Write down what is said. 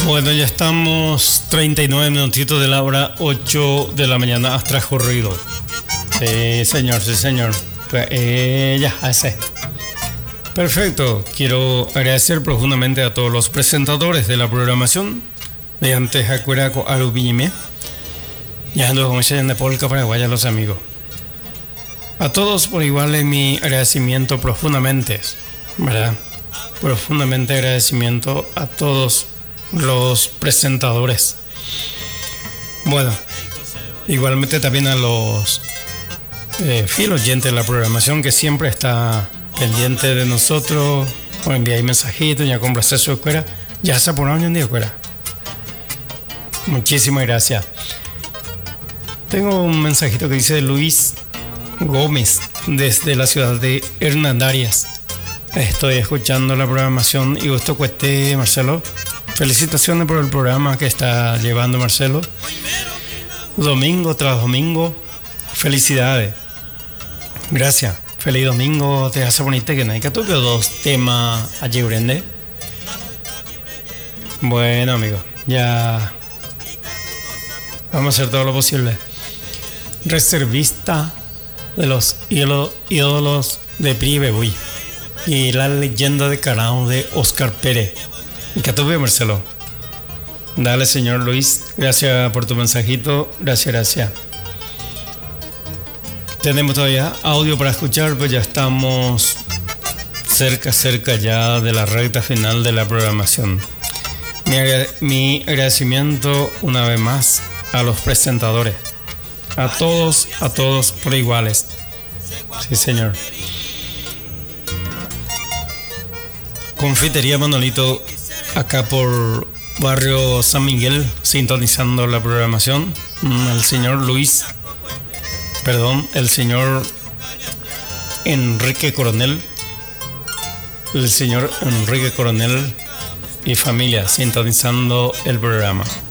Bueno, ya estamos 39 minutitos de la hora 8 de la mañana hasta transcurrido. Sí, señor, sí, señor. Pues, ya, ese. Perfecto. Quiero agradecer profundamente a todos los presentadores de la programación mediante Jacueraco Arubime. Ya ando con ese de Polka Paraguay a los amigos. A todos por igual es mi agradecimiento profundamente, ¿verdad? Profundamente agradecimiento a todos los presentadores. Bueno, igualmente también a los fiel oyentes de la programación que siempre está pendiente de nosotros. O enviar mensajitos, ya con proceso de escuela. Ya se por año en día escuela. Muchísimas gracias. Tengo un mensajito que dice Luis Gómez desde la ciudad de Hernandarias. Estoy escuchando la programación y gusto cueste, Marcelo. Felicitaciones por el programa que está llevando Marcelo. Domingo tras domingo. Felicidades. Gracias. Feliz domingo. Te hace bonito que no hay que tocar dos temas allí, Brende. Bueno, amigo. Ya vamos a hacer todo lo posible. Reservista de los ídolos de Pribebuy y la leyenda de Carao de Oscar Pérez. ¿Y qué tuve, Marcelo? Dale, señor Luis. Gracias por tu mensajito. Gracias. Tenemos todavía audio para escuchar, pues ya estamos cerca ya de la recta final de la programación. Mi agradecimiento una vez más a los presentadores. A todos por iguales. Sí, señor. Confitería Manolito, acá por barrio San Miguel, sintonizando la programación. El señor Enrique Coronel. El señor Enrique Coronel y familia, sintonizando el programa.